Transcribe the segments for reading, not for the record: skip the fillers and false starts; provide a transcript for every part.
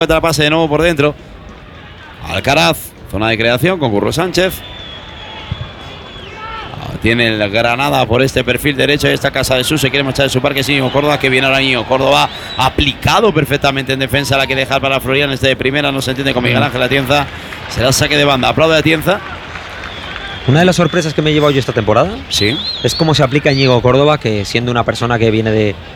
La pase de nuevo por dentro. Alcaraz, zona de creación con Curro Sánchez. Tiene el Granada por este perfil derecho. Y esta Casa de Sus se quiere marchar de su parque. Íñigo Córdoba, que viene ahora Íñigo Córdoba, aplicado perfectamente en defensa. La que dejar para Florian. Este de primera no se entiende con Miguel Ángel Atienza. Será saque de banda. Aplaude a Atienza. Una de las sorpresas que me he llevado yo esta temporada, sí, es cómo se aplica Íñigo Córdoba, que siendo una persona que viene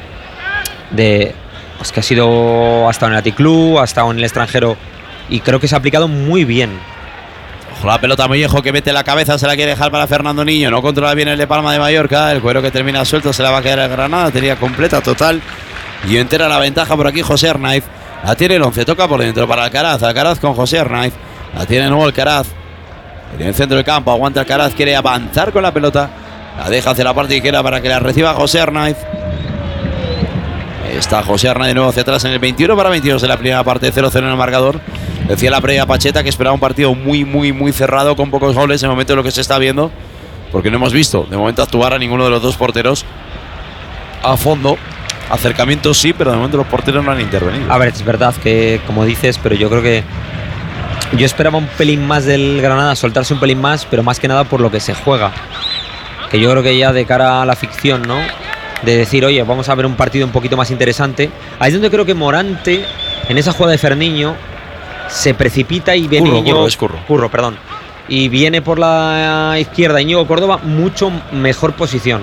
pues que ha estado en el Athletic, ha estado en el extranjero, y creo que se ha aplicado muy bien. Ojo la pelota Mollejo, que mete la cabeza, se la quiere dejar para Fernando Niño, no controla bien el de Palma de Mallorca, el cuero que termina suelto, se la va a quedar el Granada, tenía completa, total y entera la ventaja por aquí José Arnaiz. La tiene el 11, toca por dentro para Alcaraz, Alcaraz con José Arnaiz, la tiene nuevo Alcaraz en el centro del campo, aguanta Alcaraz, quiere avanzar con la pelota, la deja hacia la parte izquierda para que la reciba José Arnaiz. Está José Arnaiz de nuevo hacia atrás en el 21-22 de la primera parte, 0-0 en el marcador. Decía la previa Pacheta que esperaba un partido muy cerrado, con pocos goles en el momento de lo que se está viendo, porque no hemos visto de momento actuar a ninguno de los dos porteros a fondo. Acercamientos sí, pero de momento los porteros no han intervenido. A ver, es verdad que, como dices, pero yo creo que yo esperaba un pelín más del Granada, soltarse un pelín más, pero más que nada por lo que se juega. Que yo creo que ya de cara a la ficción, ¿no?, de decir, oye, vamos a ver un partido un poquito más interesante. Ahí es donde creo que Morante, en esa jugada de Ferniño, se precipita y viene Curro, perdón. Y viene por la izquierda Íñigo Córdoba, mucho mejor posición.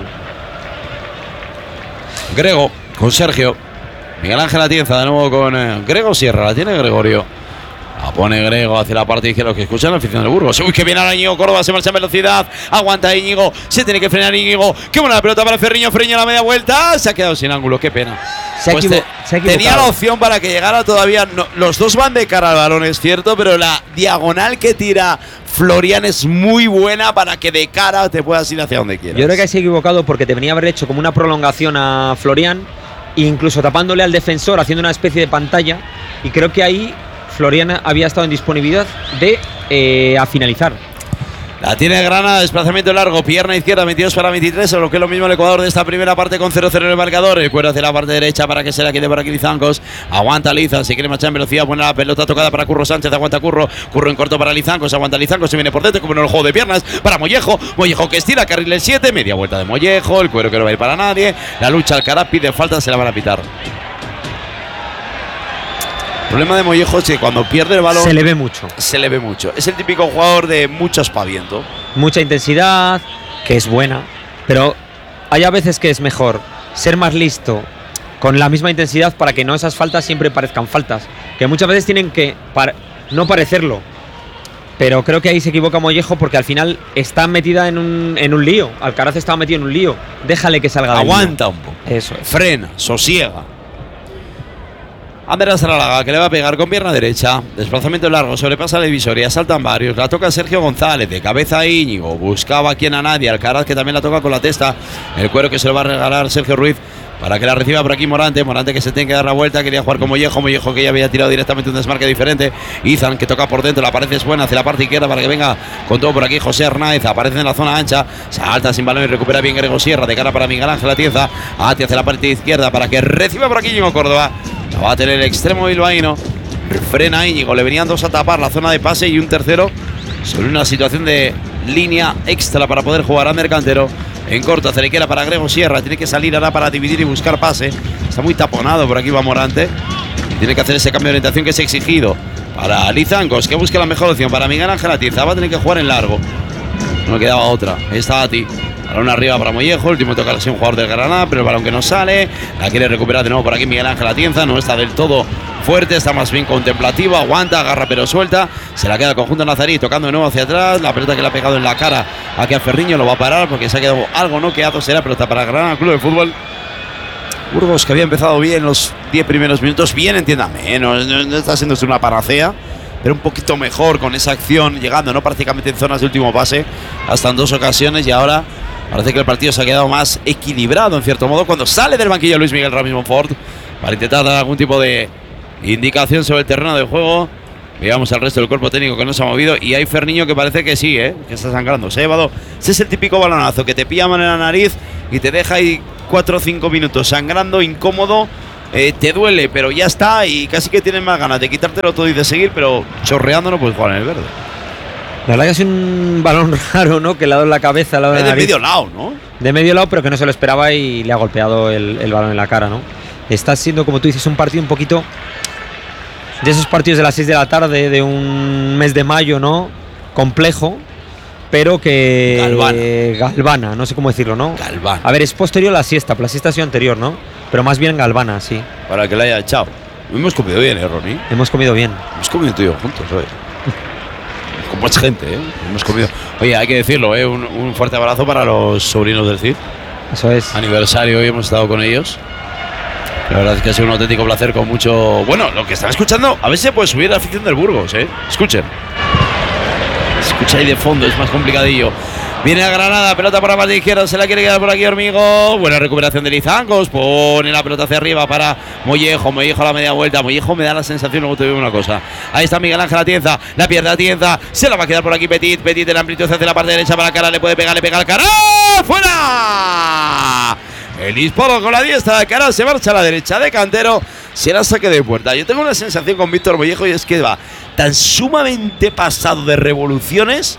Grego con Sergio. Miguel Ángel Atienza de nuevo con Grego Sierra. La tiene Gregorio. La pone Grego hacia la parte izquierda, que escuchan la afición del Burgos. Uy, que viene ahora Íñigo Córdoba, se marcha en velocidad. Aguanta Íñigo, se tiene que frenar Íñigo. Qué buena la pelota para Ferriño, Ferriño a la media vuelta. Se ha quedado sin ángulo, qué pena. Se ha equivocado. Tenía la opción para que llegara todavía. No, los dos van de cara al balón, es cierto, pero la diagonal que tira Florian es muy buena para que de cara te puedas ir hacia donde quieras. Yo creo que se ha equivocado porque te venía a haber hecho como una prolongación a Florian, incluso tapándole al defensor, haciendo una especie de pantalla. Y creo que ahí Florian había estado en disponibilidad de a finalizar. La tiene Granada, desplazamiento largo, pierna izquierda, 22-23, lo que es lo mismo el Ecuador de esta primera parte con 0-0 en el marcador. El cuero hacia la parte derecha para que se la quede por aquí Lizancos. Aguanta Liza, se quiere marchar en velocidad, buena la pelota tocada para Curro Sánchez, aguanta Curro en corto para Lizancos, aguanta Lizancos, se viene por dentro, como en el juego de piernas para Mollejo que estira, carril el 7, media vuelta de Mollejo, el cuero que no va a ir para nadie, la lucha Alcaraz, pide falta, se la van a pitar. El problema de Mollejo es que cuando pierde el balón se le ve mucho. Es el típico jugador de mucho aspaviento. Mucha intensidad, que es buena, pero hay a veces que es mejor ser más listo con la misma intensidad para que no esas faltas siempre parezcan faltas. Que muchas veces tienen que no parecerlo. Pero creo que ahí se equivoca Mollejo porque al final está metida en un lío. Alcaraz estaba metido en un lío. Déjale que salga del lío. Aguanta un poco. Eso es. Frena, sosiega. Ander Azaralaga, que le va a pegar con pierna derecha. Desplazamiento largo, sobrepasa la divisoria, saltan varios. La toca Sergio González, de cabeza a Íñigo. Buscaba a quien a nadie. Alcaraz, que también la toca con la testa. El cuero que se lo va a regalar Sergio Ruiz para que la reciba por aquí Morante. Morante que se tiene que dar la vuelta. Quería jugar con Mollejo que ya había tirado directamente un desmarque diferente. Izan, que toca por dentro. La pared es buena hacia la parte izquierda para que venga con todo por aquí José Arnaiz. Aparece en la zona ancha. Salta sin balón y recupera bien Grego Sierra. De cara para Miguel Ángel Atienza. Hacia la parte izquierda para que reciba por aquí Íñigo Córdoba. La va a tener el extremo bilbaíno. Frena Íñigo. Le venían dos a tapar la zona de pase y un tercero sobre una situación de línea extra para poder jugar Ander Cantero. En corto, Cerequera para Grego Sierra. Tiene que salir ahora para dividir y buscar pase. Está muy taponado por aquí va Morante. Y tiene que hacer ese cambio de orientación que es exigido para Lizancos, que busca la mejor opción para Miguel Ángel Atienza. Va a tener que jugar en largo. No quedaba otra. Está Ati. Balón arriba para Mollejo, el último toca a un jugador del Granada, pero el balón que no sale, la quiere recuperar de nuevo por aquí Miguel Ángel Atienza, no está del todo fuerte, está más bien contemplativo, aguanta, agarra pero suelta, se la queda el conjunto nazarí, tocando de nuevo hacia atrás, la pelota que le ha pegado en la cara aquí a Ferriño, lo va a parar porque se ha quedado algo noqueado, será pelota para Granada Club de Fútbol. Burgos, que había empezado bien los 10 primeros minutos, bien, entiéndame, no está siendo una panacea, pero un poquito mejor con esa acción, llegando no prácticamente en zonas de último pase, hasta en 2 ocasiones, y ahora parece que el partido se ha quedado más equilibrado en cierto modo cuando sale del banquillo Luis Miguel Ramírez Monfort para intentar dar algún tipo de indicación sobre el terreno de juego. Veamos al resto del cuerpo técnico que no se ha movido y hay Ferniño que parece que sí, que está sangrando. Se ha llevado, ese es el típico balonazo que te pilla mano en la nariz y te deja ahí 4 o 5 minutos sangrando, incómodo, te duele, pero ya está, y casi que tienes más ganas de quitártelo todo y de seguir, pero chorreando no puedes jugar en el verde. La verdad que es un balón raro, ¿no? Que le ha dado en la cabeza, le ha dado en la Es de nariz. medio lado, ¿no? De medio lado, pero que no se lo esperaba y le ha golpeado el balón en la cara, ¿no? Está siendo, como tú dices, un partido un poquito de esos partidos de las 6 de la tarde de un mes de mayo, ¿no? Complejo, pero que galvana, no sé cómo decirlo, ¿no? Galvana. A ver, es posterior a la siesta, pero la siesta ha sido anterior, ¿no? Pero más bien galvana, sí. Para que le haya echado. Hemos comido bien, Ronnie? Hemos comido bien. Hemos comido tú y yo juntos hoy. Con mucha gente, Hemos comido. Oye, hay que decirlo, un fuerte abrazo para los sobrinos del Cid. Eso es. Aniversario, hoy hemos estado con ellos. La verdad es que ha sido un auténtico placer con mucho... Bueno, lo que están escuchando, a ver si se puede subir la afición del Burgos, Escuchen. Escucha ahí de fondo, es más complicadillo. Viene a Granada, pelota por la parte izquierda, se la quiere quedar por aquí Hormigo. Buena recuperación de Lizancos, pone la pelota hacia arriba para Mollejo. Mollejo a la media vuelta. Mollejo me da la sensación, luego te digo una cosa. Ahí está Miguel Ángel Atienza, la pierde Atienza, se la va a quedar por aquí Petit. Petit en amplitud hacia la parte derecha para Cara, le puede pegar, le pega al Cara. ¡Fuera! El disparo con la diestra de Cara, se marcha a la derecha de Cantero, será saque de puerta. Yo tengo una sensación con Víctor Mollejo y es que va tan sumamente pasado de revoluciones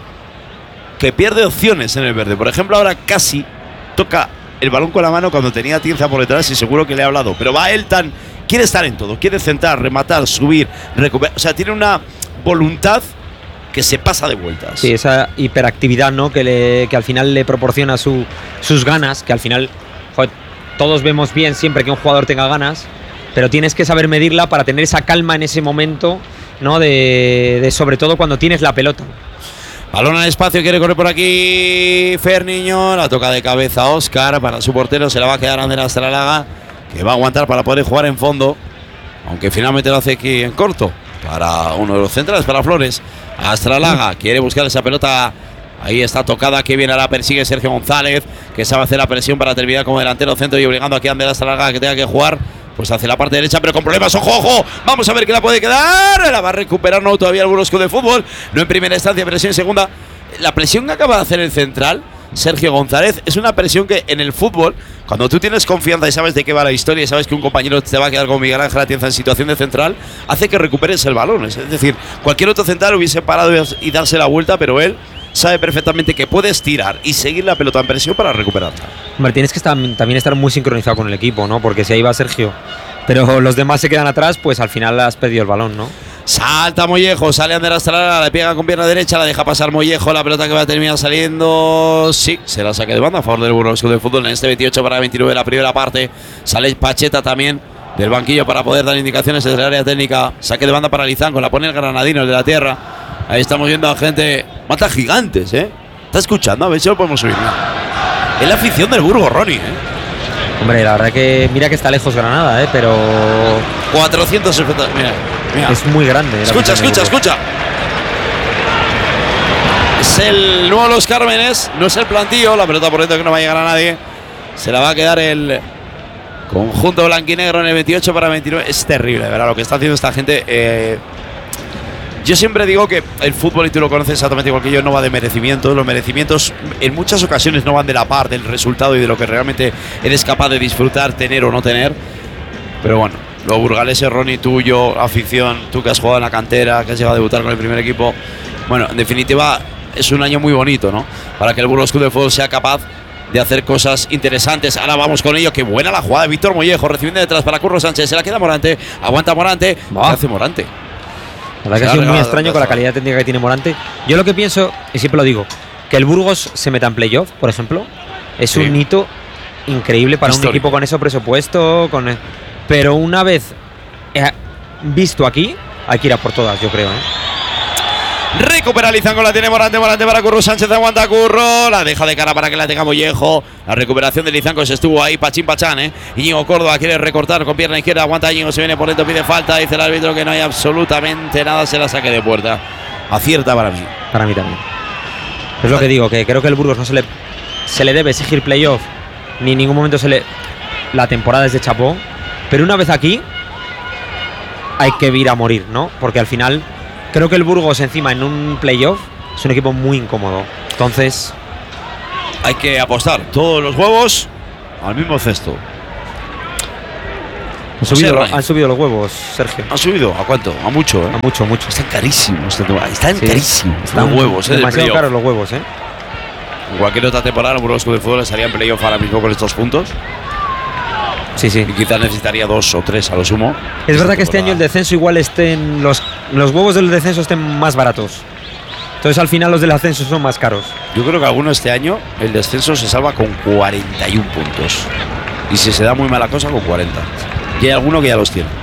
que pierde opciones en el verde. Por ejemplo, ahora casi toca el balón con la mano cuando tenía Tienza por detrás y seguro que le ha hablado. Pero va él tan... Quiere estar en todo, quiere centrar, rematar, subir, recuperar. O sea, tiene una voluntad que se pasa de vueltas. Sí, esa hiperactividad, ¿no? Que al final le proporciona sus ganas, que al final, joder, todos vemos bien siempre que un jugador tenga ganas, pero tienes que saber medirla para tener esa calma en ese momento, ¿no? De sobre todo cuando tienes la pelota. Balón al espacio, quiere correr por aquí Ferniño, la toca de cabeza Óscar para su portero, se la va a quedar Ander Astralaga, que va a aguantar para poder jugar en fondo, aunque finalmente lo hace aquí en corto, para uno de los centrales, para Flores. Astralaga quiere buscar esa pelota, ahí está tocada, que viene, la persigue Sergio González, que sabe hacer la presión para terminar como delantero centro y obligando aquí a Ander Astralaga que tenga que jugar. Pues hacia la parte derecha, pero con problemas. ¡Ojo, ojo! Vamos a ver que la puede quedar. La va a recuperar, no todavía el Burgos de fútbol. No en primera instancia, pero sí en segunda. La presión que acaba de hacer el central, Sergio González, es una presión que en el fútbol, cuando tú tienes confianza y sabes de qué va la historia y sabes que un compañero te va a quedar con Miguel Ángel Atienza en situación de central, hace que recuperes el balón. Es decir, cualquier otro central hubiese parado y darse la vuelta, pero él sabe perfectamente que puedes tirar y seguir la pelota en presión para recuperarla. Hombre, tienes que también estar muy sincronizado con el equipo, ¿no? Porque si ahí va Sergio, pero los demás se quedan atrás, pues al final has perdido el balón, ¿no? Salta Mollejo, sale Ander Astralaga, le pega con pierna derecha, la deja pasar Mollejo, la pelota que va a terminar saliendo. Sí, será saque de banda a favor del Burgos de Fútbol en este 28 para 29 de la primera parte. Sale Pacheta también del banquillo para poder dar indicaciones desde el área técnica. Saque de banda para Lizanco, la pone el granadino, el de la tierra. Ahí estamos viendo a gente, mata gigantes, Está escuchando, a ver si lo podemos subir. Es la afición del Burgos, Ronnie, Hombre, la verdad que mira que está lejos Granada, pero 400 mira. Es muy grande. Escucha. Es el nuevo Los Cármenes, no es el plantillo, la pelota por dentro que no va a llegar a nadie. Se la va a quedar el conjunto blanquinegro en el 28 para 29. Es terrible, ¿verdad? Lo que está haciendo esta gente. Yo siempre digo que el fútbol, y tú lo conoces exactamente igual que yo, no va de merecimientos. Los merecimientos en muchas ocasiones no van de la par del resultado y de lo que realmente eres capaz de disfrutar, tener o no tener. Pero bueno, los burgaleses, Ronnie, tú, yo, afición, tú que has jugado en la cantera, que has llegado a debutar con el primer equipo. Bueno, en definitiva, es un año muy bonito, ¿no? Para que el Burgos Club de Fútbol sea capaz de hacer cosas interesantes. Ahora vamos con ello. Qué buena la jugada de Víctor Mollejo, recibiendo detrás para Curro Sánchez. Se la queda Morante, aguanta Morante. ¿Qué hace Morante? La verdad que ha sido muy extraño con la calidad técnica que tiene Morante. Yo lo que pienso, y siempre lo digo, que el Burgos se meta en playoff, por ejemplo, es un hito increíble para un equipo con ese presupuesto. Pero una vez visto aquí, hay que ir a por todas, yo creo. Recupera Lizango, la tiene Morante para Curro Sánchez, aguanta Curro, la deja de cara para que la tenga Mollejo. La recuperación de Lizango se estuvo ahí, Pachín Pachán, Íñigo Córdoba quiere recortar con pierna izquierda, aguanta Íñigo, se viene por dentro, pide falta, dice el árbitro que no hay absolutamente nada, se la saque de puerta. Acierta para mí. Para mí también. Es lo que digo, que creo que el Burgos no se le debe exigir playoff, ni en ningún momento la temporada es de chapó, pero una vez aquí hay que ir a morir, ¿no? Porque al final creo que el Burgos encima en un playoff es un equipo muy incómodo. Entonces hay que apostar todos los huevos al mismo cesto. Han subido los huevos, Sergio. ¿Han subido? ¿A cuánto? A mucho, ¿eh? A mucho. Están carísimos. Están carísimos. Están los huevos, demasiado caros los huevos, ¿eh? En cualquier otra temporada, el Burgos Club de Fútbol estaría en playoff ahora mismo con estos puntos. Sí. Y quizás necesitaría 2 o 3 a lo sumo. Es verdad que este año el descenso igual estén. Los huevos del descenso estén más baratos. Entonces al final los del ascenso son más caros. Yo creo que alguno este año el descenso se salva con 41 puntos. Y si se da muy mala cosa, con 40. Y hay alguno que ya los tiene.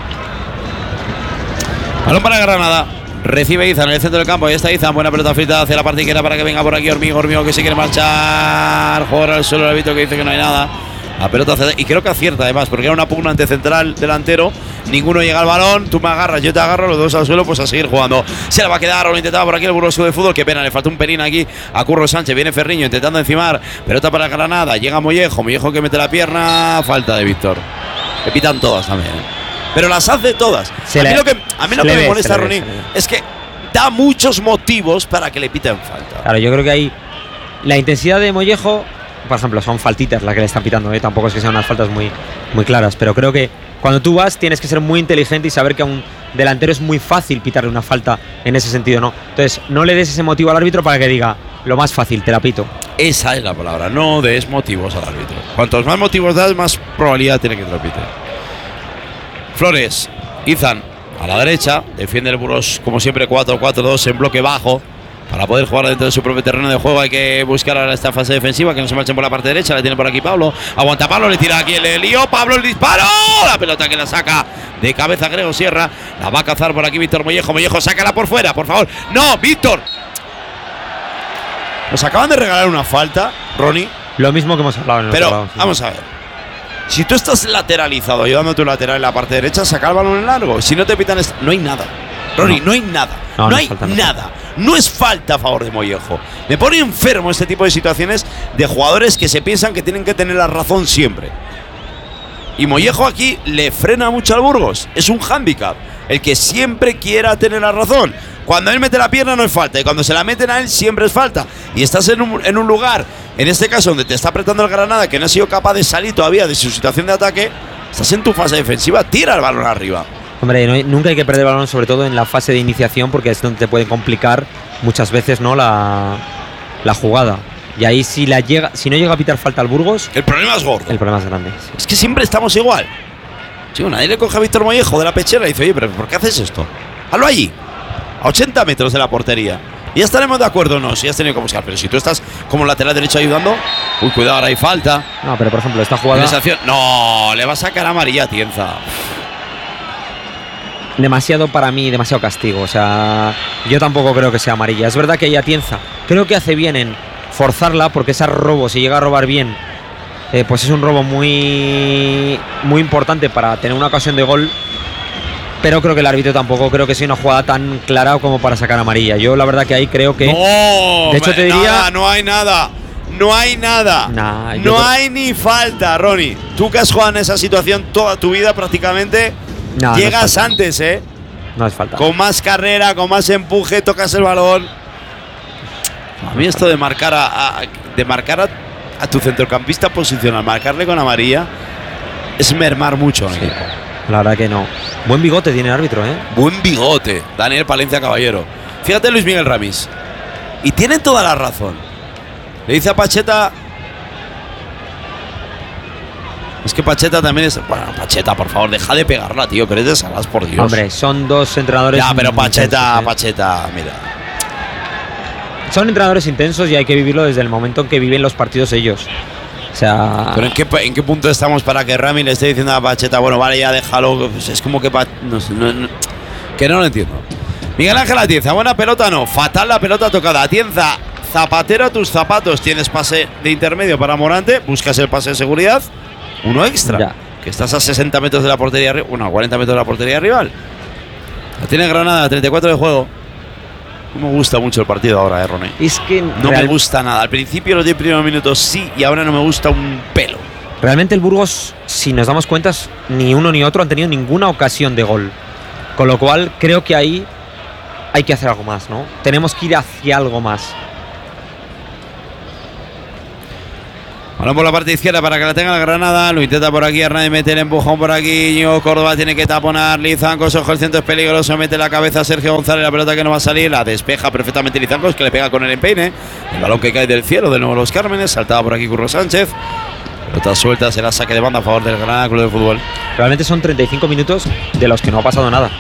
Balón para Granada. Recibe Izan en el centro del campo. Ahí está Izan. Buena pelota frita hacia la partiquera para que venga por aquí Hormigo que se quiere marchar. Jugador al suelo, el árbitro que dice que no hay nada. La pelota y creo que acierta además, porque era una pugna ante central delantero. Ninguno llega al balón, tú me agarras, yo te agarro, los dos al suelo, pues a seguir jugando. Se la va a quedar, lo intentaba por aquí el Burgos Club de Fútbol. Qué pena, le falta un pelín aquí a Curro Sánchez. Viene Ferriño intentando encimar. Pelota para Granada, llega Mollejo que mete la pierna. Falta de Víctor. Le pitan todas también, ¿eh? Pero las hace todas. A mí lo que me molesta, Ronnie, es que da muchos motivos para que le piten falta. Claro, yo creo que hay la intensidad de Mollejo. Por ejemplo, son faltitas las que le están pitando, ¿eh? Tampoco es que sean unas faltas muy claras, pero creo que cuando tú vas tienes que ser muy inteligente y saber que a un delantero es muy fácil pitarle una falta en ese sentido, ¿no? Entonces, no le des ese motivo al árbitro para que diga, lo más fácil, te la pito. Esa es la palabra, no des motivos al árbitro. Cuantos más motivos das, más probabilidad tiene que te lo pite. Flores, Izan, a la derecha, defiende el Burgos, como siempre, 4-4-2 en bloque bajo. Para poder jugar dentro de su propio terreno de juego hay que buscar ahora esta fase defensiva, que no se marchen por la parte derecha. La tiene por aquí Pablo. Aguanta Pablo, le tira aquí el lío. Pablo, el disparo. La pelota que la saca de cabeza Grego Sierra. La va a cazar por aquí Víctor Mollejo. Mollejo, sácala por fuera, por favor. ¡No, Víctor! Nos acaban de regalar una falta, Ronnie. Lo mismo que hemos hablado en el Pero, otro lado, sí. Vamos a ver. Si tú estás lateralizado, ayudando a tu lateral en la parte derecha, saca el balón en largo. Si no te pitan, no hay nada. Ronnie, no hay nada. No hay nada. No es falta a favor de Mollejo. Me pone enfermo este tipo de situaciones de jugadores que se piensan que tienen que tener la razón siempre. Y Mollejo aquí le frena mucho al Burgos. Es un hándicap. El que siempre quiera tener la razón. Cuando él mete la pierna no es falta. Y cuando se la meten a él siempre es falta. Y estás en un lugar, en este caso, donde te está apretando el Granada, que no ha sido capaz de salir todavía de su situación de ataque. Estás en tu fase defensiva. Tira el balón arriba. Hombre, nunca hay que perder el balón, sobre todo en la fase de iniciación, porque es donde te puede complicar muchas veces, ¿no? la jugada. Y ahí si no llega a pitar falta al Burgos, el problema es gordo. El problema es grande. Sí. Es que siempre estamos igual. Chico, nadie le coge a Víctor Mollejo de la pechera y dice, oye, pero ¿por qué haces esto? Hazlo allí, a 80 metros de la portería. Y ya estaremos de acuerdo, no, si has tenido que buscar. Pero si tú estás como lateral derecho ayudando, uy, cuidado, ahora hay falta. No, pero por ejemplo, esta jugada. No, le va a sacar amarilla a Tienza. Demasiado para mí, demasiado castigo. O sea, yo tampoco creo que sea amarilla. Es verdad que ella Atienza creo que hace bien en forzarla, porque ese robo, si llega a robar bien, pues es un robo muy importante para tener una ocasión de gol. Pero creo que el árbitro tampoco creo que sea una jugada tan clara como para sacar amarilla. Yo la verdad que ahí creo que... No, de hecho te diría... No hay nada. No hay nada. No hay ni falta, Ronnie. Tú que has jugado en esa situación toda tu vida prácticamente... Llegas antes, ¿eh? No es falta. Con más carrera, con más empuje, tocas el balón. A mí esto de marcar a tu centrocampista posicional, marcarle con amarilla, es mermar mucho al equipo. La verdad que no. Buen bigote tiene el árbitro, ¿eh? Buen bigote, Daniel Palencia Caballero. Fíjate Luis Miguel Ramis. Y tiene toda la razón. Le dice a Pacheta... Es que Pacheta también es... Bueno, Pacheta, por favor, deja de pegarla, tío, que eres de Salas, por Dios. Hombre, son dos entrenadores... Ya, pero Pacheta, intensos, Pacheta, mira. Son entrenadores intensos y hay que vivirlo desde el momento en que viven los partidos ellos. O sea... Pero ¿en qué punto estamos para que Rami le esté diciendo a Pacheta, bueno, vale, ya déjalo? Pues es como que... que no lo entiendo. Miguel Ángel Atienza, buena pelota no. Fatal la pelota tocada. Atienza, zapatero a tus zapatos. Tienes pase de intermedio para Morante. Buscas el pase de seguridad. Uno extra. Ya. Que estás a 60 metros de la portería, bueno, a 40 metros de la portería rival. La tiene Granada, 34 de juego. No me gusta mucho el partido ahora, Ronnie. Es que no me gusta nada. Al principio, los 10 primeros minutos sí, y ahora no me gusta un pelo. Realmente el Burgos, si nos damos cuenta, ni uno ni otro han tenido ninguna ocasión de gol. Con lo cual, creo que ahí hay que hacer algo más, ¿no? Tenemos que ir hacia algo más. Balón por la parte izquierda para que la tenga el Granada. Lo intenta por aquí. Hernández mete el empujón por aquí. Íñigo Córdoba tiene que taponar. Lizancos, ojo, el centro es peligroso. Mete la cabeza a Sergio González. La pelota que no va a salir. La despeja perfectamente Lizancos, que le pega con el empeine. El balón que cae del cielo. De nuevo los Cármenes. Saltaba por aquí Curro Sánchez. Pelota suelta. Será saque de banda a favor del Granada Club de Fútbol. Realmente son 35 minutos de los que no ha pasado nada.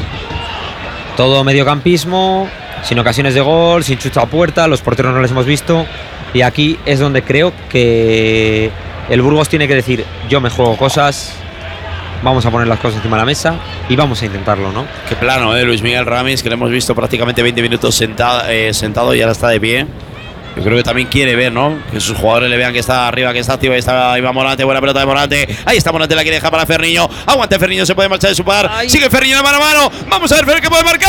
Todo mediocampismo, sin ocasiones de gol, sin chucho a puerta. Los porteros no les hemos visto. Y aquí es donde creo que el Burgos tiene que decir: yo me juego cosas, vamos a poner las cosas encima de la mesa y vamos a intentarlo, ¿no? Qué plano, Luis Miguel Ramis, que le hemos visto prácticamente 20 minutos sentado y ahora está de pie. Yo creo que también quiere ver, ¿no? Que sus jugadores le vean que está arriba, que está activo. Ahí va Morante, buena pelota de Morante. Ahí está Morante, la quiere dejar para Ferniño. Aguante Ferniño, se puede marchar de su par. Ay. Sigue Ferniño de mano a mano. Vamos a ver Fer que puede marcar.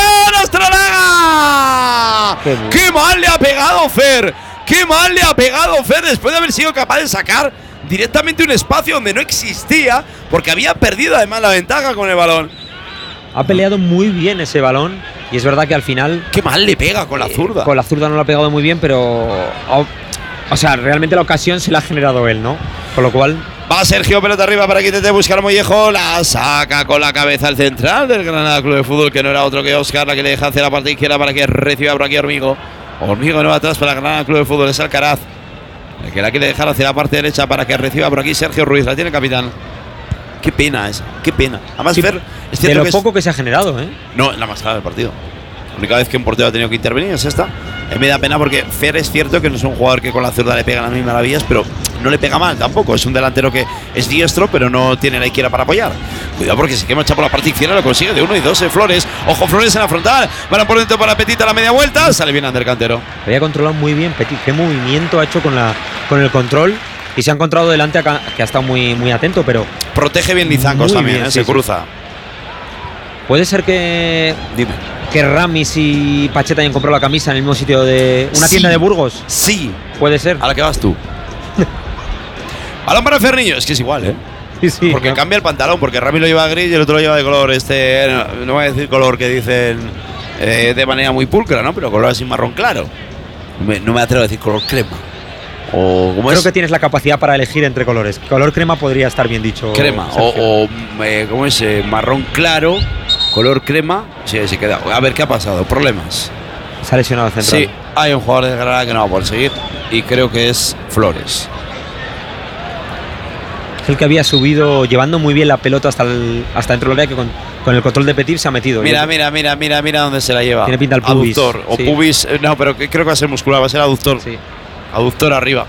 ¡Astrolaga! ¡Qué mal le ha pegado Fer! ¡Qué mal le ha pegado Fer después de haber sido capaz de sacar directamente un espacio donde no existía, porque había perdido además la ventaja con el balón? Ha peleado muy bien ese balón y es verdad que al final… ¡Qué mal le pega con la zurda! Con la zurda no lo ha pegado muy bien, pero… O sea, realmente la ocasión se la ha generado él, ¿no? Con lo cual… Va Sergio, pelota arriba para que intente buscar a Mollejo. La saca con la cabeza el central del Granada Club de Fútbol, que no era otro que Óscar, la que le deja hacia la parte izquierda para que reciba por aquí Hormigo. Hormigo no va atrás para el Granada Club de Fútbol, es Alcaraz, el que la quiere dejar hacia la parte derecha para que reciba por aquí Sergio Ruiz. La tiene el capitán. Qué pena esa, qué pena. Además, sí, Fer, es cierto de lo poco que se ha generado, ¿eh? No, la más clara del partido. La única vez que un portero ha tenido que intervenir es esta. Me da pena porque Fer es cierto que no es un jugador que con la zurda le pega las mismas maravillas, pero no le pega mal tampoco. Es un delantero que es diestro, pero no tiene la izquierda para apoyar. Cuidado porque se quema echar por la parte izquierda, lo consigue de 1 y 2 Flores. Ojo Flores en la frontal. Van por dentro para Petit a la media vuelta. Sale bien Ander Cantero. Había controlado muy bien Petit. Qué movimiento ha hecho con el control. Y se ha encontrado delante acá, que ha estado muy atento, pero… Protege bien Lizancos también, bien, se cruza. Puede ser que… Dime. Que Ramis y Pacheta hayan comprado la camisa en el mismo sitio de una tienda de Burgos. Sí. Puede ser. ¿A la que vas tú? Balón para Ferniño. Es que es igual, ¿eh? Sí, porque cambia el pantalón, porque Ramis lo lleva gris y el otro lo lleva de color no voy a decir color que dicen de manera muy pulcra, ¿no? Pero color así marrón claro. No me atrevo a decir color crema. O, creo que tienes la capacidad para elegir entre colores. Color crema podría estar bien dicho. Crema. ¿Cómo es? Marrón claro, color crema. Sí, se queda. A ver qué ha pasado. Problemas. Se ha lesionado el central. Sí, hay un jugador de Granada que no va a poder seguir. Y creo que es Flores. Es el que había subido llevando muy bien la pelota hasta dentro del área, que con el control de Petit se ha metido. Mira dónde se la lleva. Tiene pinta el pubis. Aductor. O pubis. No, pero creo que va a ser muscular, va a ser aductor. Sí. Aductor arriba.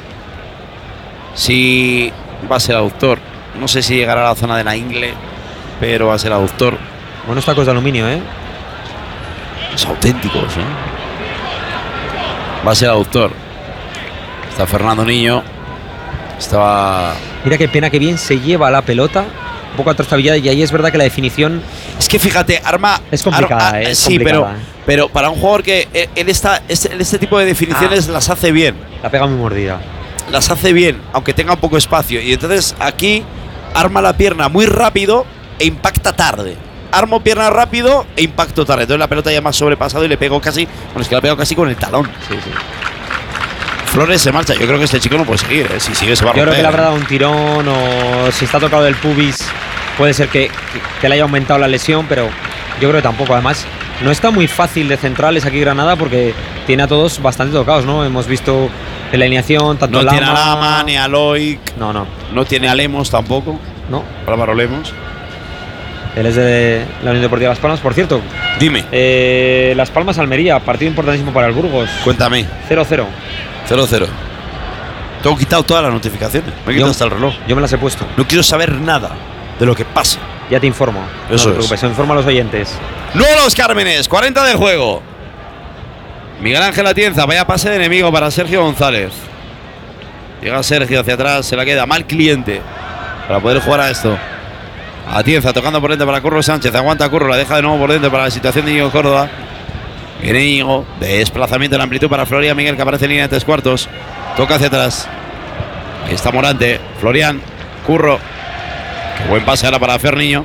Sí, va a ser aductor. No sé si llegará a la zona de la ingle, pero va a ser aductor. Buenos tacos de aluminio, ¿eh? Es auténticos, ¿eh? Va a ser aductor. Está Fernando Niño. Estaba… Mira qué pena, que bien se lleva la pelota. Un poco atrastabillada, y ahí es verdad que la definición… Es que fíjate, es complicada, es sí, complicada, pero para un jugador que él está… Este tipo de definiciones las hace bien. La pega muy mordida. Las hace bien, aunque tenga poco espacio. Y entonces aquí arma la pierna muy rápido e impacta tarde. Armo pierna rápido e impacto tarde. Entonces la pelota ya más sobrepasado y le pegó casi… Bueno, es que la pegó casi con el talón. Sí. Flores se marcha. Yo creo que este chico no puede seguir, ¿eh? Si sigue se va a romper. Yo creo que le habrá dado un tirón, o si está tocado del pubis, puede ser que le haya aumentado la lesión, pero yo creo que tampoco. Además, no está muy fácil de centrales aquí Granada, porque tiene a todos bastante tocados, ¿no? Hemos visto en la alineación tanto no tiene a Lama ni a Loic. No tiene a Lemos tampoco. No. Álvaro Lemos. Él es de la Unión Deportiva Las Palmas. Por cierto, dime. Las Palmas Almería, partido importantísimo para el Burgos. Cuéntame. 0-0. 0-0. Tengo quitado todas las notificaciones. Me he quitado hasta el reloj. Yo me las he puesto. No quiero saber nada de lo que pase. Ya te informo. Eso no te preocupes, informa a los oyentes. No los Cármenes, 40 de juego. Miguel Ángel Atienza, vaya pase de enemigo para Sergio González. Llega Sergio hacia atrás, se la queda mal cliente para poder jugar a esto. Atienza tocando por dentro para Curro Sánchez. Aguanta Curro, la deja de nuevo por dentro para la situación de Íñigo Córdoba. Viene Íñigo, desplazamiento en amplitud para Florian Miguel, que aparece en línea de 3/4. Toca hacia atrás. Ahí está Morante, Florian, Curro. Qué buen pase ahora para Ferniño.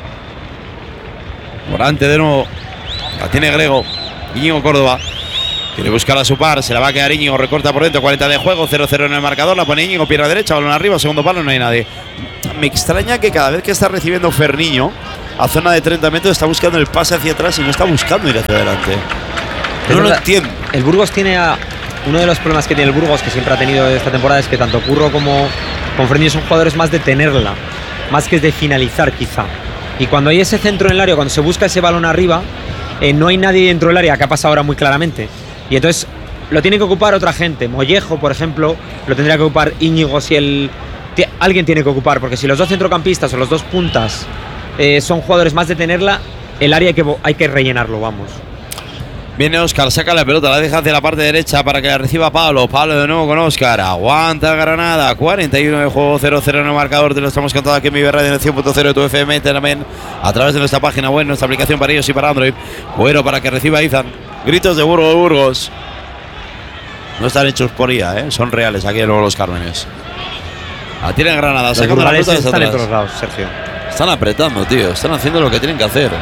Morante de nuevo. La tiene Grego. Íñigo Córdoba. Quiere buscar a su par, se la va a quedar Íñigo, recorta por dentro, 40 de juego, 0-0 en el marcador, la pone Íñigo, pierna derecha, balón arriba, segundo palo, no hay nadie. Me extraña que cada vez que está recibiendo Ferniño a zona de 30 metros está buscando el pase hacia atrás y no está buscando ir hacia adelante. No lo entiendo. El Burgos tiene uno de los problemas que tiene el Burgos, que siempre ha tenido esta temporada, es que tanto Curro como Ferniño son jugadores más de tenerla, más que de finalizar quizá. Y cuando hay ese centro en el área, cuando se busca ese balón arriba, no hay nadie dentro del área, que ha pasado ahora muy claramente. Y entonces lo tiene que ocupar otra gente. Mollejo, por ejemplo, lo tendría que ocupar Íñigo si alguien tiene que ocupar, porque si los dos centrocampistas o los dos puntas son jugadores más de tenerla, el área hay que rellenarlo, vamos. Viene Óscar, saca la pelota, la deja hacia la parte derecha para que la reciba Pablo. Pablo de nuevo con Óscar, aguanta Granada, 41 de juego, 0-0 en el marcador. Te lo estamos contando aquí en Mi Radio en el 100.0 de tu FM, también a través de nuestra página web, nuestra aplicación para iOS y para Android. Bueno, para que reciba Izan. Gritos de Burgos. No están hechos por IA, son reales aquí en Los Cármenes. La tiene Granada, sacando la pelota desde atrás. Están en todos lados, Sergio. Están apretando, tío, están haciendo lo que tienen que hacer.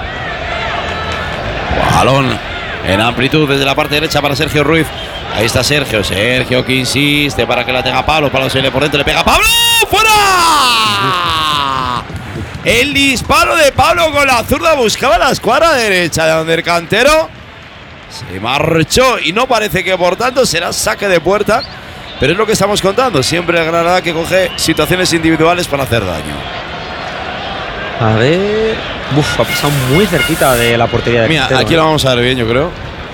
Balón en amplitud desde la parte derecha para Sergio Ruiz. Ahí está Sergio que insiste para que la tenga Pablo. Pablo se le por dentro, le pega a Pablo. ¡Fuera! El disparo de Pablo con la zurda buscaba la escuadra derecha de donde el cantero se marchó y no parece que por tanto será saque de puerta. Pero es lo que estamos contando. Siempre el Granada que coge situaciones individuales para hacer daño. A ver. Ha pasado muy cerquita de la portería de Mira, Quintero, aquí lo vamos a ver bien, yo creo.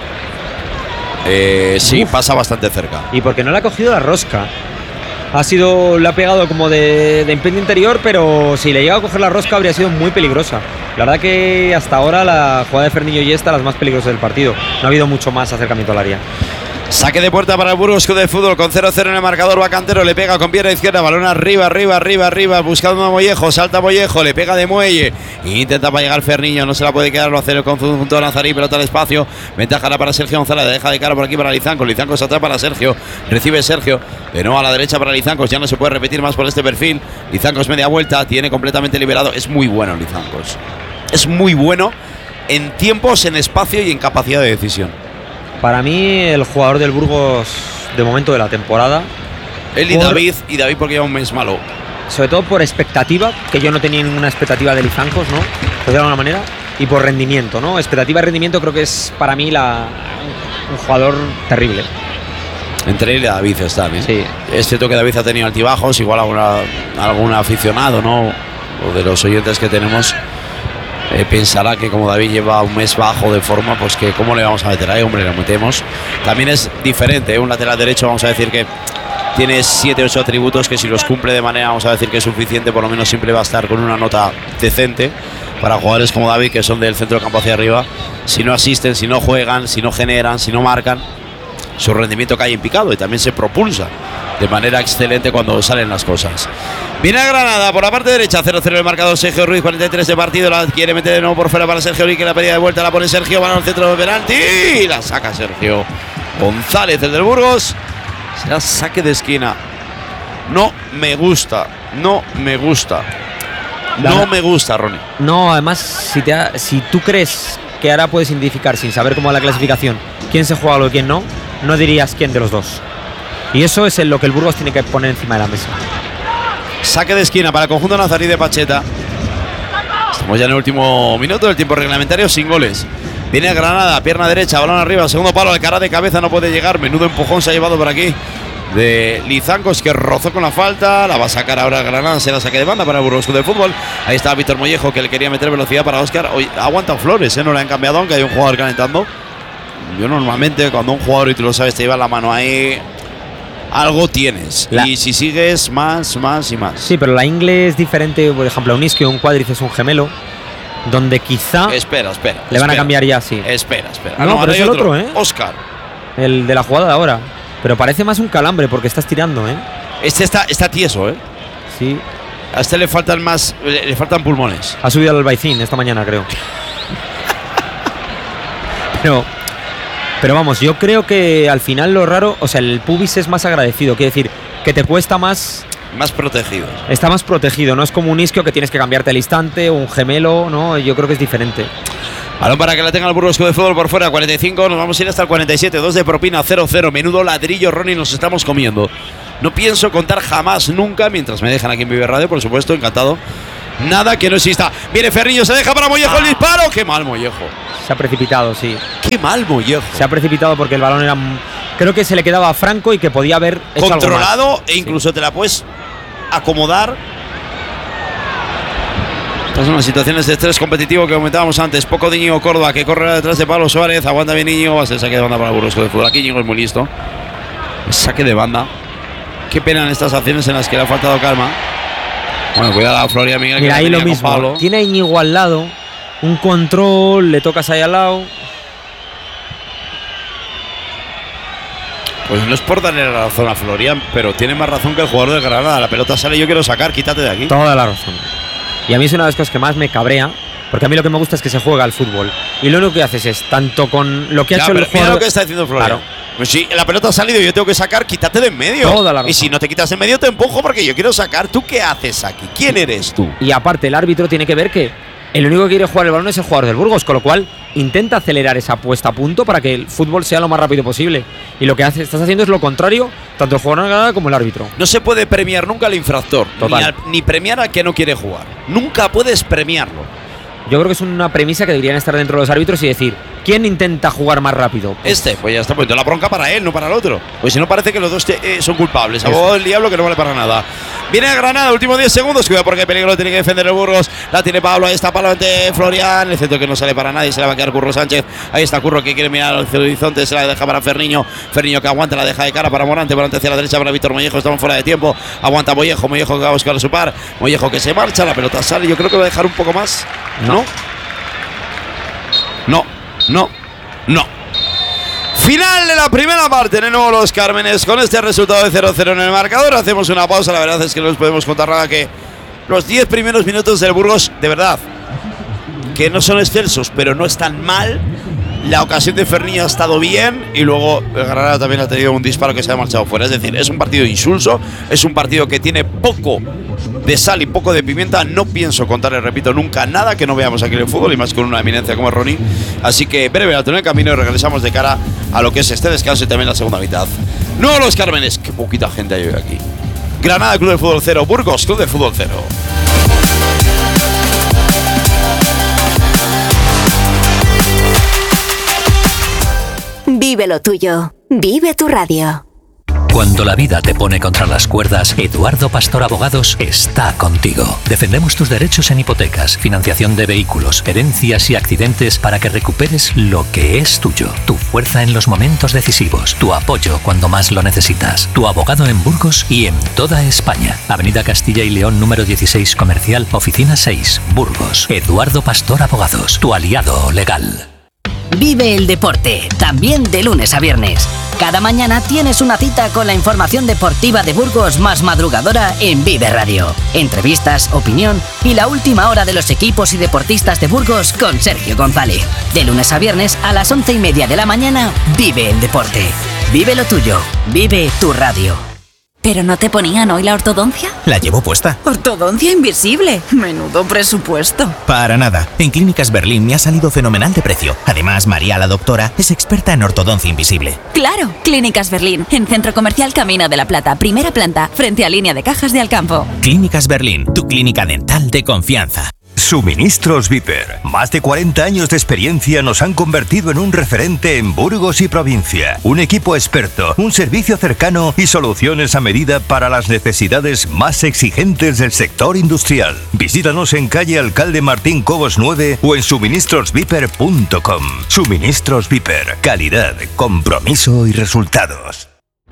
Sí, pasa bastante cerca. Y porque no le ha cogido la rosca. Le ha pegado como de empeño interior, pero si le llega a coger la rosca habría sido muy peligrosa. La verdad que hasta ahora la jugada de Ferniño y las más peligrosas del partido. No ha habido mucho más acercamiento al área. Saque de puerta para el Burgos Club de Fútbol con 0-0 en el marcador. Va Cantero, le pega con pierna izquierda, balón arriba, buscando a Mollejo, salta Mollejo, le pega de muelle, intenta para llegar Ferniño, no se la puede quedar, lo hace el conjunto de Nazarí, pelota al espacio, ventaja para Sergio González, deja de cara por aquí para Lizancos se atrapa para Sergio, recibe Sergio, de nuevo a la derecha para Lizancos, ya no se puede repetir más por este perfil, Lizancos media vuelta, tiene completamente liberado, es muy bueno Lizancos, es muy bueno en tiempos, en espacio y en capacidad de decisión. Para mí, el jugador del Burgos de momento de la temporada. Él y David porque lleva un mes malo. Sobre todo por expectativa, que yo no tenía ninguna expectativa de Lizancos, ¿no? Por de alguna manera. Y por rendimiento, ¿no? Expectativa y rendimiento creo que es para mí un jugador terrible. Entre él y David está bien. Sí. Es cierto que David ha tenido altibajos, igual algún aficionado, ¿no? O de los oyentes que tenemos. Pensará que como David lleva un mes bajo de forma, pues que cómo le vamos a meter ahí, hombre, le metemos. También es diferente, un lateral derecho vamos a decir que tiene 7-8 atributos que si los cumple de manera, vamos a decir que es suficiente, por lo menos siempre va a estar con una nota decente para jugadores como David, que son del centro del campo hacia arriba. Si no asisten, si no juegan, si no generan, si no marcan, su rendimiento cae en picado y también se propulsa de manera excelente cuando salen las cosas. Viene a Granada por la parte derecha, 0-0 el marcador. Sergio Ruiz, 43 de partido, la quiere meter de nuevo por fuera para Sergio Ruiz, que la pedida de vuelta la pone Sergio, van al centro de penalti y la saca Sergio González, el del Burgos. Será saque de esquina. No me gusta, Ronnie. No, además, si tú crees que ahora puedes identificar sin saber cómo va la clasificación quién se juega o quién no dirías quién de los dos. Y eso es lo que el Burgos tiene que poner encima de la mesa. Saque de esquina para el conjunto nazarí de Pacheta. Estamos ya en el último minuto del tiempo reglamentario, sin goles. Viene a Granada, pierna derecha, balón arriba, segundo palo, Alcaraz de cabeza, no puede llegar. Menudo empujón se ha llevado por aquí de Lizancos, que rozó con la falta. La va a sacar ahora Granada, será saque de banda para el Burgos Club de Fútbol. Ahí está Víctor Mollejo, que le quería meter velocidad para Óscar. Hoy ha aguantado Flores, no le han cambiado, aunque hay un jugador calentando. Yo normalmente cuando un jugador, y tú lo sabes, te lleva la mano ahí, algo tienes. Y si sigues, más y más. Sí, pero la ingle es diferente, por ejemplo, un isquio, un cuádriceps, un gemelo, donde quizá Espera. le van a cambiar ya, sí. Espera. No, pero es el otro, ¿eh? Óscar. El de la jugada de ahora. Pero parece más un calambre porque está estirando, ¿eh? Este está tieso, ¿eh? Sí. A este le faltan pulmones. Ha subido al Albaicín esta mañana, creo. Pero vamos, yo creo que al final lo raro, o sea, el pubis es más agradecido, quiere decir que te cuesta más. Más protegido. Está más protegido, no es como un isquio que tienes que cambiarte al instante, o un gemelo, ¿no? Yo creo que es diferente. Balón para que la tenga el Burgos Club de Fútbol por fuera, 45, nos vamos a ir hasta el 47, 2 de propina, 0-0, menudo ladrillo, Ronnie, nos estamos comiendo. No pienso contar jamás, nunca, mientras me dejan aquí en Vive Radio, por supuesto, encantado. Nada que no exista. Viene Ferrillo, se deja para Mollejo el disparo. ¡Qué mal, Mollejo! Se ha precipitado, sí. ¡Qué mal, Mollejo! Se ha precipitado porque el balón era... Creo que se le quedaba a Franco y que podía haber hecho controlado algo más. E incluso te la puedes acomodar. Estas son las situaciones de estrés competitivo que comentábamos antes. Poco de Íñigo Córdoba, que corre detrás de Pablo Suárez. Aguanta bien Íñigo. Va a ser saque de banda para el Burgos de Fútbol. Aquí Íñigo es muy listo. Saque de banda. Qué pena en estas acciones en las que le ha faltado calma. Bueno, cuidado a Florian Miguel. Mira, ahí lo mismo. Pablo. Tiene a Íñigo al lado. Un control, le tocas ahí al lado. Pues no es por darle la razón a Florian, pero tiene más razón que el jugador de Granada. La pelota sale, yo quiero sacar, quítate de aquí. Toda la razón. Y a mí es una de las cosas que más me cabrea, porque a mí lo que me gusta es que se juega al fútbol. Y lo único que haces es, tanto con lo que ha hecho el jugador... Mira lo que está diciendo Florian. Claro. Pues si la pelota ha salido y yo tengo que sacar, quítate de en medio. Toda la razón. Y si no te quitas de en medio, te empujo porque yo quiero sacar. ¿Tú qué haces aquí? ¿Quién eres tú? Y aparte, el árbitro tiene que ver que el único que quiere jugar el balón es el jugador del Burgos, con lo cual intenta acelerar esa puesta a punto para que el fútbol sea lo más rápido posible. Y lo que estás haciendo es lo contrario, tanto el jugador de Granada como el árbitro. No se puede premiar nunca al infractor, ni premiar al que no quiere jugar. Nunca puedes premiarlo. Yo creo que es una premisa que deberían estar dentro de los árbitros y decir, ¿quién intenta jugar más rápido? Pues ya está poniendo la bronca para él, no para el otro. Pues si no, parece que los dos son culpables. Abogado del diablo que no vale para nada. Viene a Granada, últimos 10 segundos. Cuidado porque peligro tiene que defender el Burgos. La tiene Pablo, ahí está Pablo ante Florian. El centro que no sale para nadie, se la va a quedar Curro Sánchez. Ahí está Curro que quiere mirar al horizonte, se la deja para Ferniño. Ferniño que aguanta, la deja de cara para Morante. Morante hacia la derecha para Víctor Mollejo. Estamos fuera de tiempo. Aguanta Mollejo, Mollejo que va a buscar a su par. Mollejo que se marcha, la pelota sale. Yo creo que va a dejar un poco más. ¿No? No. Final de la primera parte de nuevo Los Cármenes con este resultado de 0-0 en el marcador. Hacemos una pausa, la verdad es que no nos podemos contar nada, que los 10 primeros minutos del Burgos, de verdad, que no son excelsos, pero no están mal. La ocasión de Ferniño ha estado bien y luego el Granada también ha tenido un disparo que se ha marchado fuera. Es decir, es un partido insulso, es un partido que tiene poco de sal y poco de pimienta. No pienso contarles, repito, nunca nada que no veamos aquí en el fútbol, y más con una eminencia como Ronnie. Así que breve al túnel camino y regresamos de cara a lo que es este descanso y también la segunda mitad. No Los Cármenes, qué poquita gente hay hoy aquí. Granada Club de Fútbol 0, Burgos Club de Fútbol 0. Vive lo tuyo. Vive tu radio. Cuando la vida te pone contra las cuerdas, Eduardo Pastor Abogados está contigo. Defendemos tus derechos en hipotecas, financiación de vehículos, herencias y accidentes para que recuperes lo que es tuyo. Tu fuerza en los momentos decisivos, tu apoyo cuando más lo necesitas. Tu abogado en Burgos y en toda España. Avenida Castilla y León número 16 Comercial, Oficina 6, Burgos. Eduardo Pastor Abogados, tu aliado legal. Vive el deporte, también de lunes a viernes. Cada mañana tienes una cita con la información deportiva de Burgos más madrugadora en Vive Radio. Entrevistas, opinión y la última hora de los equipos y deportistas de Burgos con Sergio González. De lunes a viernes a las 11:30 de la mañana, vive el deporte. Vive lo tuyo, vive tu radio. ¿Pero no te ponían hoy la ortodoncia? La llevo puesta. Ortodoncia invisible. Menudo presupuesto. Para nada. En Clínicas Berlín me ha salido fenomenal de precio. Además, María, la doctora, es experta en ortodoncia invisible. Claro. Clínicas Berlín, en Centro Comercial Camino de la Plata, primera planta, frente a Línea de Cajas de Alcampo. Clínicas Berlín, tu clínica dental de confianza. Suministros Viper. Más de 40 años de experiencia nos han convertido en un referente en Burgos y provincia. Un equipo experto, un servicio cercano y soluciones a medida para las necesidades más exigentes del sector industrial. Visítanos en calle Alcalde Martín Cobos 9 o en suministrosviper.com. Suministros Viper. Calidad, compromiso y resultados.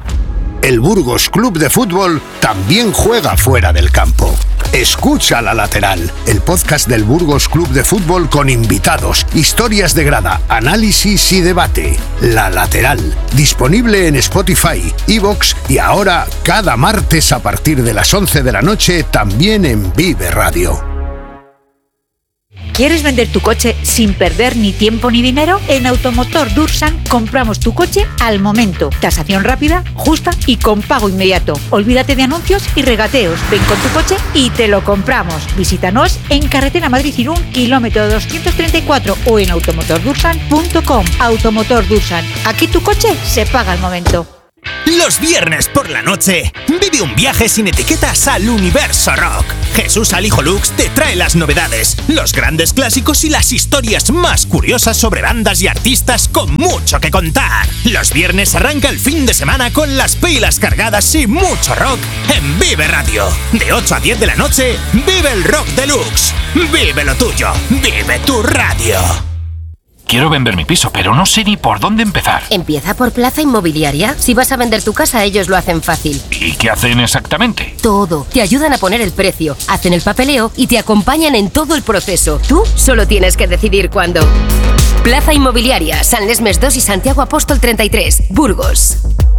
El Burgos Club de Fútbol también juega fuera del campo. Escucha La Lateral, el podcast del Burgos Club de Fútbol con invitados, historias de grada, análisis y debate. La Lateral, disponible en Spotify, iVoox y ahora cada martes a partir de las 11 de la noche también en Vive Radio. ¿Quieres vender tu coche sin perder ni tiempo ni dinero? En Automotor Dursan compramos tu coche al momento. Tasación rápida, justa y con pago inmediato. Olvídate de anuncios y regateos. Ven con tu coche y te lo compramos. Visítanos en Carretera Madrid-Irún, kilómetro 234 o en automotordursan.com. Automotor Dursan. Aquí tu coche se paga al momento. Los viernes por la noche, vive un viaje sin etiquetas al universo rock. Jesús Alijo Lux te trae las novedades, los grandes clásicos y las historias más curiosas sobre bandas y artistas con mucho que contar. Los viernes arranca el fin de semana con las pilas cargadas y mucho rock en Vive Radio. De 8 a 10 de la noche, vive el rock deluxe. Vive lo tuyo, vive tu radio. Quiero vender mi piso, pero no sé ni por dónde empezar. Empieza por Plaza Inmobiliaria. Si vas a vender tu casa, ellos lo hacen fácil. ¿Y qué hacen exactamente? Todo. Te ayudan a poner el precio, hacen el papeleo y te acompañan en todo el proceso. Tú solo tienes que decidir cuándo. Plaza Inmobiliaria, San Lesmes 2 y Santiago Apóstol 33, Burgos.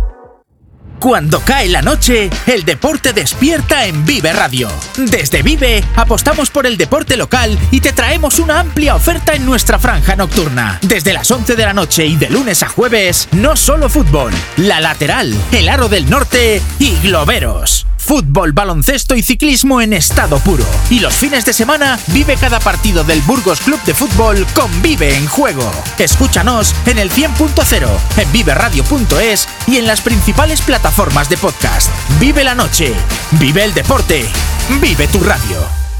Cuando cae la noche, el deporte despierta en Vive Radio. Desde Vive, apostamos por el deporte local y te traemos una amplia oferta en nuestra franja nocturna. Desde las 11 de la noche y de lunes a jueves, no solo fútbol, La Lateral, el Aro del Norte y Globeros. Fútbol, baloncesto y ciclismo en estado puro. Y los fines de semana, vive cada partido del Burgos Club de Fútbol con Vive en Juego. Escúchanos en el 100.0, en viveradio.es y en las principales plataformas de podcast. Vive la noche, vive el deporte, vive tu radio.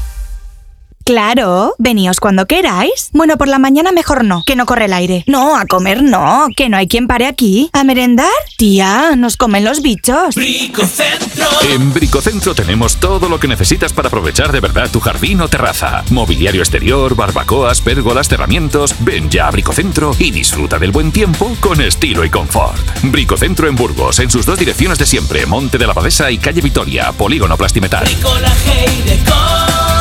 Claro, veníos cuando queráis. Bueno, por la mañana mejor no, que no corre el aire. No, a comer no, que no hay quien pare aquí. ¿A merendar? Tía, nos comen los bichos. Bricocentro. En Bricocentro tenemos todo lo que necesitas para aprovechar de verdad tu jardín o terraza. Mobiliario exterior, barbacoas, pérgolas, cerramientos. Ven ya a Bricocentro y disfruta del buen tiempo con estilo y confort. Bricocentro en Burgos, en sus dos direcciones de siempre, Monte de la Abadesa y Calle Vitoria, Polígono Plastimetal. Bricolaje y decor.